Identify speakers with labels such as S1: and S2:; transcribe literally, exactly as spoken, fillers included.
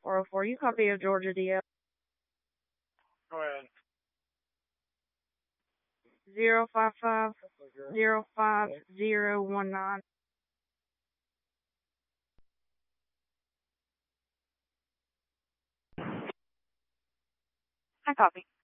S1: four oh four. You copy of Georgia D L.
S2: Go ahead.
S1: Zero five five zero five zero one nine. I copy.